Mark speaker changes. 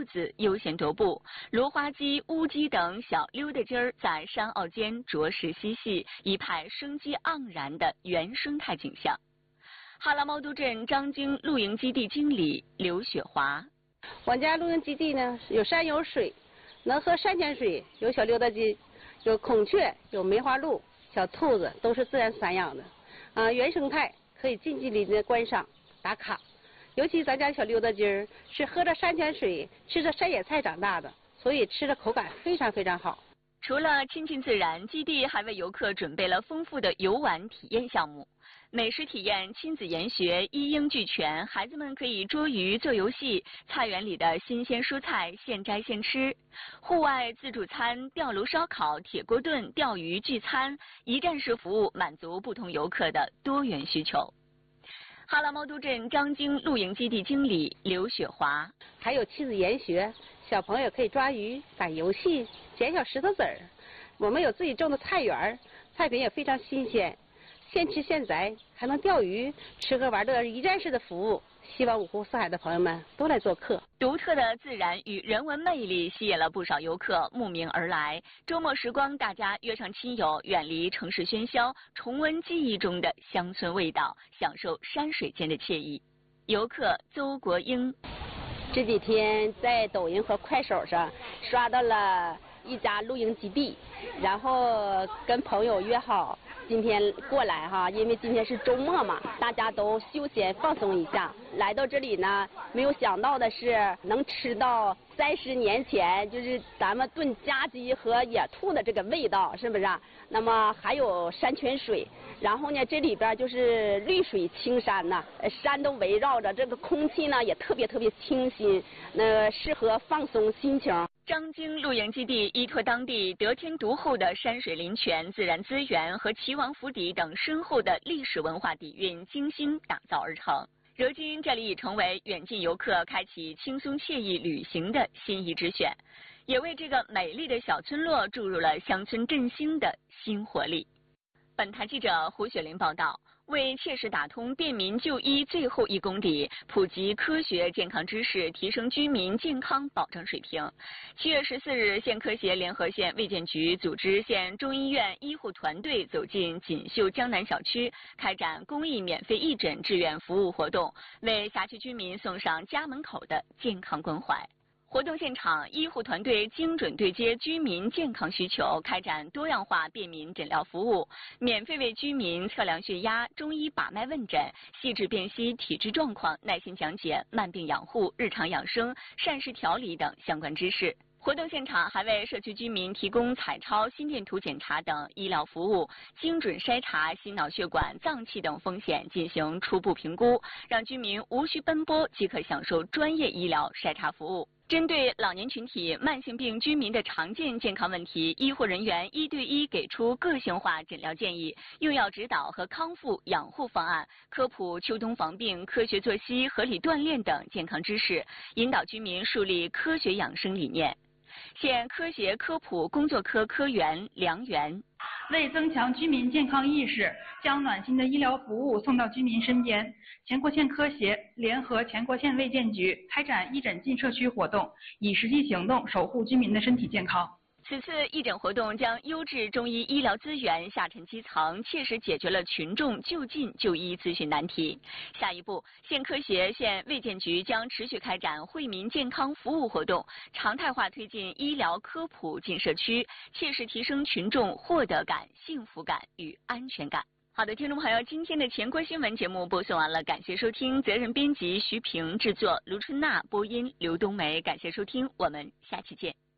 Speaker 1: 子悠闲踱步，芦花鸡、乌鸡等小溜达鸡儿在山坳间啄食嬉戏，一派生机盎然的原生态景象。哈拉猫都镇张京露营基地经理刘雪华：
Speaker 2: 我家露营基地呢，有山有水，能喝山泉水，有小溜达鸡，有孔雀，有梅花鹿，小兔子都是自然散养的，原生态，可以近距离的观赏打卡。尤其咱家小溜达鸡儿是喝着山泉水，吃着山野菜长大的，所以吃的口感非常非常好。
Speaker 1: 除了亲近自然，基地还为游客准备了丰富的游玩体验项目。美食体验、亲子研学一应俱全，孩子们可以捉鱼、做游戏，菜园里的新鲜蔬菜现摘现吃，户外自助餐、吊炉烧烤、铁锅炖、钓鱼聚餐，一站式服务满足不同游客的多元需求。哈拉猫都镇张京露营基地经理刘雪华：
Speaker 2: 还有亲子研学，小朋友可以抓鱼、打游戏、捡小石头子儿。我们有自己种的菜园，菜品也非常新鲜。现吃现摘，还能钓鱼，吃喝玩乐一站式的服务。希望五湖四海的朋友们都来做客。
Speaker 1: 独特的自然与人文魅力吸引了不少游客慕名而来。周末时光，大家约上亲友，远离城市喧嚣，重温记忆中的乡村味道，享受山水间的惬意。游客邹国英：
Speaker 2: 这几天在抖音和快手上刷到了一家露营基地，然后跟朋友约好今天过来哈，因为今天是周末嘛，大家都休闲放松一下。来到这里呢，没有想到的是能吃到30年前就是咱们炖家鸡和野兔的这个味道，是不是啊？那么还有山泉水，然后呢，这里边就是绿水青山呐，山都围绕着，这个空气呢也特别清新，适合放松心情。
Speaker 1: 张京露营基地依托当地得天独厚的山水林泉、自然资源和齐王府邸等深厚的历史文化底蕴精心打造而成。如今，这里已成为远近游客开启轻松惬意旅行的心仪之选，也为这个美丽的小村落注入了乡村振兴的新活力。本台记者胡雪玲报道。为切实打通便民就医最后1公里，普及科学健康知识，提升居民健康保障水平。7月14日，县科协联合县卫健局组织县中医院医护团队走进锦绣江南小区，开展公益免费义诊志愿服务活动，为辖区居民送上家门口的健康关怀。活动现场，医护团队精准对接居民健康需求，开展多样化便民诊疗服务，免费为居民测量血压、中医把脉问诊，细致辨析体质状况，耐心讲解慢病养护、日常养生、膳食调理等相关知识。活动现场还为社区居民提供彩超、心电图检查等医疗服务，精准筛查心脑血管、脏器等风险，进行初步评估，让居民无需奔波即可享受专业医疗筛查服务。针对老年群体、慢性病居民的常见健康问题，医护人员1对1给出个性化诊疗建议、用药指导和康复养护方案，科普秋冬防病、科学作息、合理锻炼等健康知识，引导居民树立科学养生理念。县科协科普工作科科员梁元：
Speaker 3: 为增强居民健康意识，将暖心的医疗服务送到居民身边，全国县科协联合全国县卫健局开展义诊进社区活动，以实际行动守护居民的身体健康。
Speaker 1: 此次义诊活动将优质中医医疗资源下沉基层，切实解决了群众就近就医咨询难题。下一步，县科协、县卫健局将持续开展惠民健康服务活动，常态化推进医疗科普进社区，切实提升群众获得感、幸福感与安全感。好的，听众朋友，今天的全国新闻节目播送完了，感谢收听，责任编辑徐平，制作卢春娜，播音刘冬梅，感谢收听，我们下期见。